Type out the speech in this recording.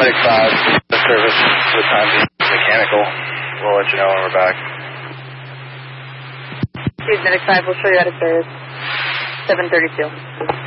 Medic 5, the service for the time being mechanical. We'll let you know when we're back. Medic 5, we'll show you out of service. 732.